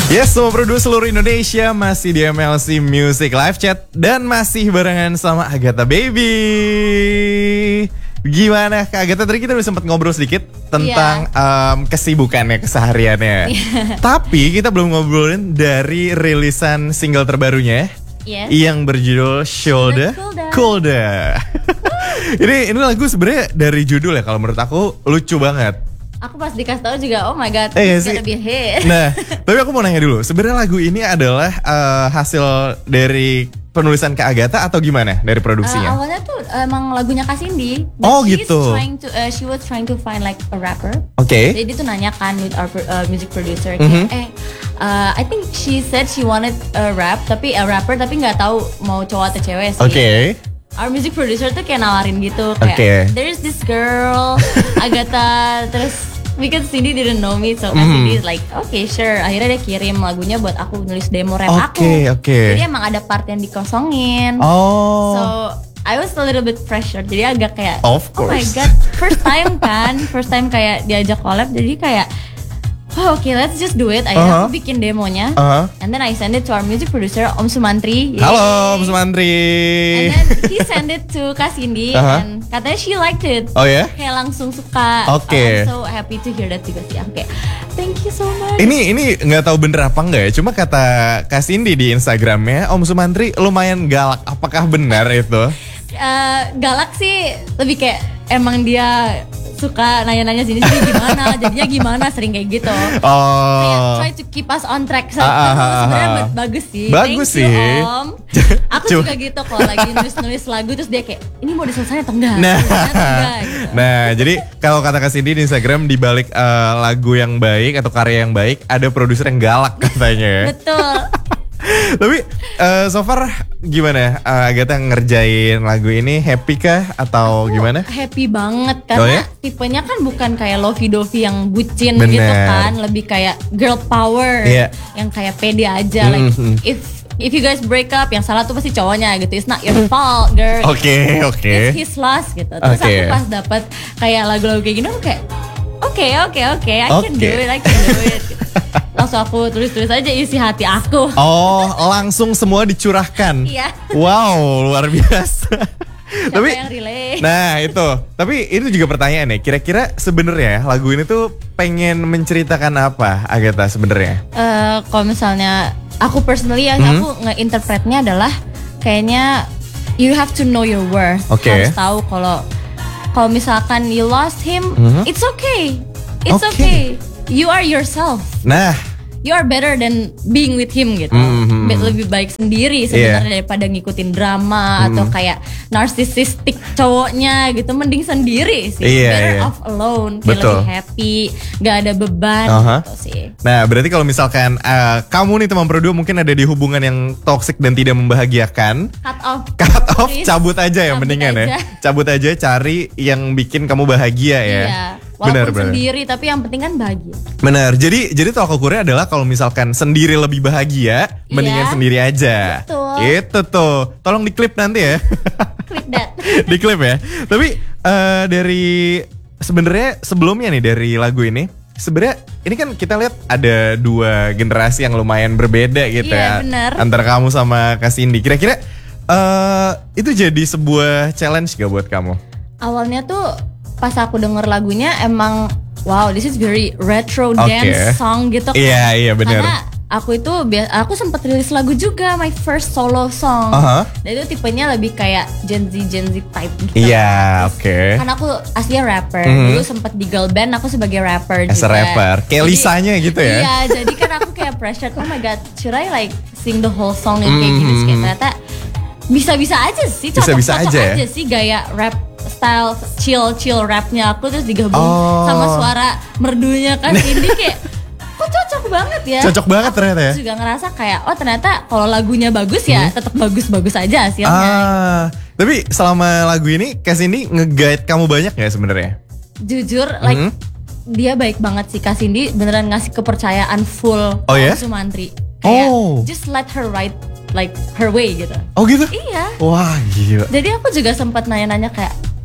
Yes, semua produser seluruh Indonesia masih di MLC Music Live Chat dan masih barengan sama Agatha Baby. Gimana Kak Agatha, tadi kita udah sempat ngobrol sedikit tentang kesibukannya, kesehariannya. Tapi kita belum ngobrolin dari rilisan single terbarunya yang berjudul Shoulda Colda. Ini lagu sebenarnya dari judul ya, kalau menurut aku lucu banget. Aku pas dikasih tahu juga, oh my god, it's gonna be a hit. Nah, tapi aku mau nanya dulu, sebenarnya lagu ini adalah hasil dari penulisan Kak Agatha atau gimana dari produksinya? Awalnya tuh emang lagunya Kak Cindy. Oh gitu. She was trying to find like a rapper. Oke. Jadi dia tuh nanya kan with our music producer, I think she said she wanted a rapper tapi nggak tahu mau cowok atau cewek sih. Oke. Our music producer tuh kayak nawarin gitu kayak there's this girl Agatha, terus because Cindy didn't know me, so Cindy is like okay sure. Akhirnya dia kirim lagunya buat aku nulis demo rap aku. Jadi emang ada part yang dikosongin. So I was a little bit pressured, jadi agak kayak oh my god, first time kayak diajak collab, jadi kayak okay, let's just do it. Akhirnya aku bikin demonya, and then I send it to our music producer Om Sumantri. Halo Om Sumantri. And then he send it to Kak Cindy, and katanya she liked it. Oh ya? Kayak langsung suka. I'm so happy to hear that juga sih. Kayak thank you so much. Ini nggak tahu bener apa enggak ya? Cuma kata Kak Cindy di Instagramnya, Om Sumantri lumayan galak. Apakah benar itu? Galak sih, lebih kayak emang dia suka nanya-nanya sini gimana, jadinya gimana, sering kayak gitu. Kayak try to keep us on track. Sebenarnya bagus sih. Bagus Thank sih. you, Om. Aku juga gitu kalau lagi nulis lagu terus dia kayak ini mau diselesain atau enggak? Gitu. Nah, jadi kalau kata Kak Cindy di Instagram, di balik lagu yang baik atau karya yang baik ada produser yang galak katanya. Betul. Tapi so far gimana Agatha ngerjain lagu ini, happy kah atau gimana? Happy banget karena tipenya kan bukan kayak lovey-dovey yang bucin gitu kan, lebih kayak girl power yang kayak pede aja. Like if you guys break up, yang salah tuh pasti cowoknya gitu. It's not your fault, girl. Oke. It's his loss gitu. Terus aku pas dapet kayak lagu-lagu kayak gini, aku kayak oke, I can do it. Gitu. Langsung aku tulis aja isi hati aku. Oh, langsung semua dicurahkan. Iya. Wow, luar biasa. Siapa yang relate? Nah itu, tapi itu juga pertanyaan ya. Kira-kira sebenarnya lagu ini tuh pengen menceritakan apa, Agatha sebenarnya? Kalau misalnya aku personally yang aku nge-interpretnya adalah kayaknya you have to know your worth. Harus tahu kalau misalkan you lost him, it's okay. It's okay. You are yourself. Nah, you are better than being with him gitu. Lebih baik sendiri sebenarnya daripada ngikutin drama atau kayak narcissistic cowoknya gitu. Mending sendiri sih. Better off alone. Kayak lebih happy, gak ada beban gitu sih. Nah, berarti kalau misalkan kamu nih teman berdua mungkin ada di hubungan yang toxic dan tidak membahagiakan, cut off, cabut aja ya mendingan ya. Cabut aja, cari yang bikin kamu bahagia ya. Walaupun sendiri, tapi yang penting kan bahagia. Benar. Jadi tolak ukurnya adalah kalau misalkan sendiri lebih bahagia, mendingan sendiri aja. Betul. Itu tuh. Tolong diklip nanti ya. Clip that. Diklip ya. Tapi dari sebenarnya sebelumnya nih dari lagu ini, sebenarnya ini kan kita lihat ada dua generasi yang lumayan berbeda gitu ya. Bener. Antara kamu sama Kak Cindy. Kira-kira itu jadi sebuah challenge gak buat kamu? Awalnya tuh pas aku denger lagunya emang wow, this is very retro dance song gitu kan. Iya benar. Karena aku sempat rilis lagu juga, my first solo song. Dan itu tipenya lebih kayak Gen Z type gitu. Iya, Karena aku aslinya rapper. Dulu sempat di girl band aku sebagai rapper juga. As a rapper, kayak Lisanya gitu ya. Iya, jadi kan aku kayak pressure, oh my god, should I like sing the whole song yang kayak gini? Kayak ternyata bisa-bisa aja sih, cocok aja sih gaya rap style chill rapnya aku, terus digabung sama suara merdunya kan Cindy kayak kok cocok banget ya. Cocok banget ternyata ya. Aku juga ngerasa kayak ternyata kalau lagunya bagus ya tetap bagus aja hasilnya. Tapi selama lagu ini Kak Cindy nge-guide kamu banyak gak sebenarnya? Jujur like dia baik banget sih, Kak Cindy beneran ngasih kepercayaan full Sumantri. Kayak just let her write like her way gitu. Oh gitu? Iya. Wah gila. Jadi aku juga sempat nanya-nanya kayak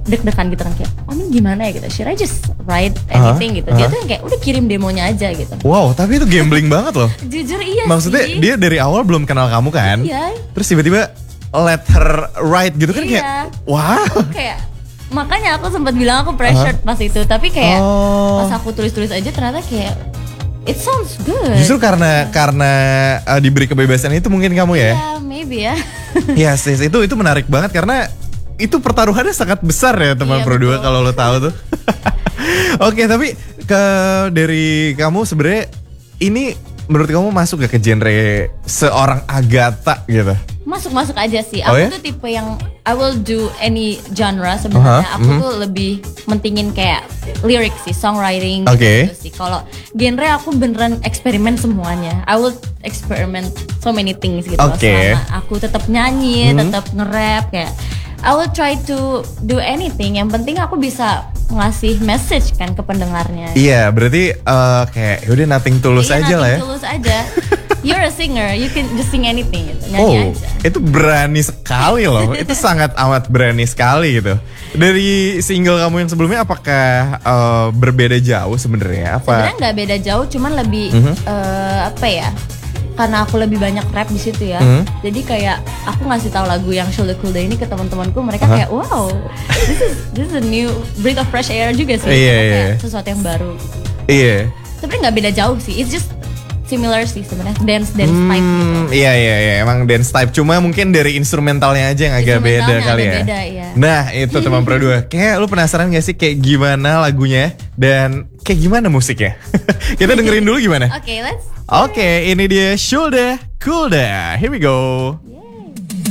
deg-degan gitu kan kayak ini gimana ya gitu, should I just write anything gitu. Dia tuh kayak udah kirim demonya aja gitu. Wow, tapi itu gambling banget loh. Jujur iya. Maksudnya sih. dia dari awal belum kenal kamu kan? Iya. Terus tiba-tiba let her write gitu kan kayak wow. Kayak makanya aku sempat bilang aku pressured pas itu, tapi kayak pas aku tulis-tulis aja ternyata kayak it sounds good. Justru karena diberi kebebasan itu mungkin kamu ya? Yeah, maybe ya. Ya sis, itu menarik banget karena itu pertaruhannya sangat besar ya teman Pro 2 kalau lo tahu tuh. Oke, tapi dari kamu sebenarnya ini menurut kamu masuk gak ke genre seorang Agatha gitu? Masuk aja sih. Aku tuh tipe yang I will do any genre sebenarnya. Aku tuh lebih mentingin kayak lirik sih, songwriting gitu sih. Kalau genre aku beneran eksperimen semuanya. I will experiment so many things gitu. Selama aku tetap nyanyi, tetap nge-rap kayak I will try to do anything. Yang penting aku bisa ngasih message kan ke pendengarnya. Iya, berarti kayak yaudah nothing tulus aja lah ya. Nothing tulus aja. You're a singer, you can just sing anything gitu, nyanyi aja. Itu berani sekali loh. Itu sangat amat berani sekali gitu. Dari single kamu yang sebelumnya apakah berbeda jauh sebenarnya? Sebenarnya nggak beda jauh, cuman lebih apa ya? Karena aku lebih banyak rap di situ ya. Jadi kayak aku ngasih tahu lagu yang Shoulda Coolda ini ke teman-temanku, mereka kayak wow, this is a new breath of fresh air juga sih. Kayak sesuatu yang baru. Iya. Sebenarnya nggak beda jauh sih. It's just similar sih sebenarnya, dance type gitu. Iya, emang dance type. Cuma mungkin dari instrumentalnya aja yang agak beda kali ya. Beda, iya. Nah itu teman Pro 2. Kayak lu penasaran gak sih kayak gimana lagunya dan kayak gimana musiknya? Kita dengerin dulu gimana? Oke, let's. Oke, ini dia Shoulda Coolda. Here we go.